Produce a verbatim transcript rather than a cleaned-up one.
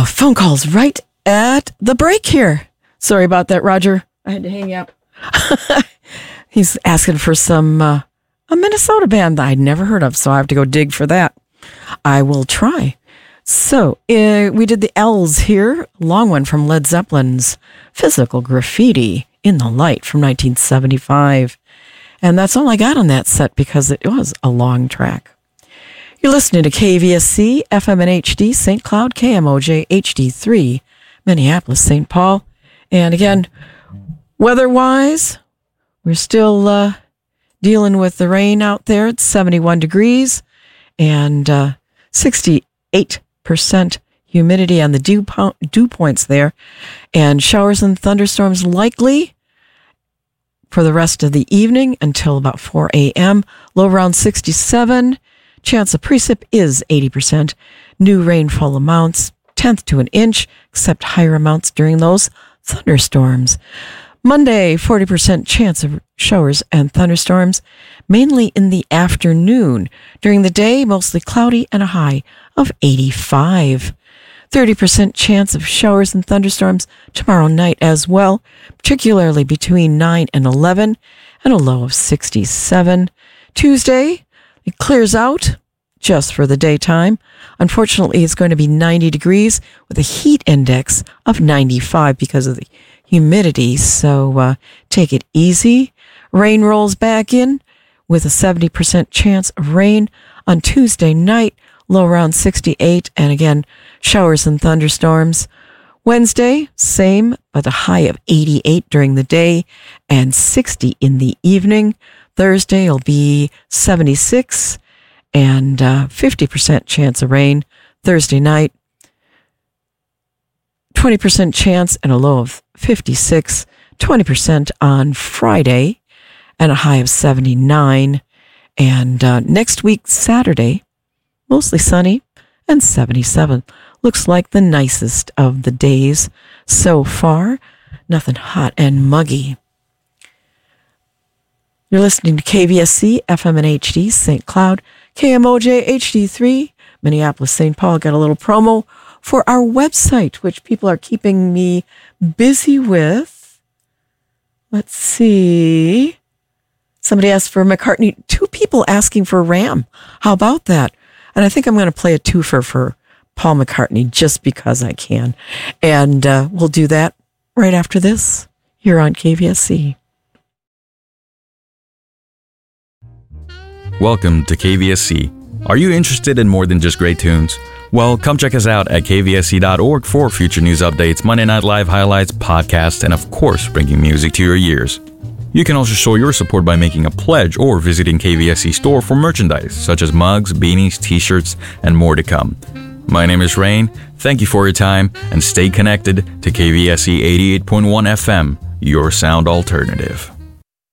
Oh, phone calls right at the break here. Sorry about that, Roger. I had to hang up. He's asking for some uh, a Minnesota band that I'd never heard of, so I have to go dig for that. I will try. So uh, we did the L's here, long one from Led Zeppelin's Physical Graffiti in the Light from nineteen seventy-five. And that's all I got on that set because it was a long track. You're listening to K V S C, F M and H D, Saint Cloud, K M O J, H D three, Minneapolis, Saint Paul. And again, weather-wise, we're still uh, dealing with the rain out there. It's seventy-one degrees and uh, sixty-eight percent humidity on the dew, po- dew points there. And showers and thunderstorms likely for the rest of the evening until about four a.m. Low around sixty-seven. Chance of precip is eighty percent. New rainfall amounts, tenth to an inch, except higher amounts during those thunderstorms. Monday, forty percent chance of showers and thunderstorms, mainly in the afternoon. During the day, mostly cloudy and a high of eighty-five. thirty percent chance of showers and thunderstorms tomorrow night as well, particularly between nine and eleven, and a low of sixty-seven. Tuesday, it clears out just for the daytime. Unfortunately, it's going to be ninety degrees with a heat index of ninety-five because of the humidity, so uh, take it easy. Rain rolls back in with a seventy percent chance of rain on Tuesday night, low around sixty-eight, and again, showers and thunderstorms. Wednesday, same, but a high of eighty-eight during the day and sixty in the evening. Thursday will be seventy-six and uh, fifty percent chance of rain. Thursday night, twenty percent chance and a low of fifty-six. twenty percent on Friday and a high of seventy-nine. And uh, next week, Saturday, mostly sunny and seventy-seven. Looks like the nicest of the days so far. Nothing hot and muggy. You're listening to K V S C, F M and H D, Saint Cloud, K M O J, H D three, Minneapolis, Saint Paul. Got a little promo for our website, which people are keeping me busy with. Let's see. Somebody asked for McCartney. Two people asking for Ram. How about that? And I think I'm going to play a twofer for Paul McCartney just because I can. And uh, we'll do that right after this here on K V S C. Welcome to K V S C. Are you interested in more than just great tunes? Well, come check us out at k v s c dot org for future news updates, Monday Night Live highlights, podcasts, and of course, bringing music to your ears. You can also show your support by making a pledge or visiting K V S C store for merchandise, such as mugs, beanies, t-shirts, and more to come. My name is Rain. Thank you for your time, and stay connected to K V S C eighty-eight point one F M, your sound alternative.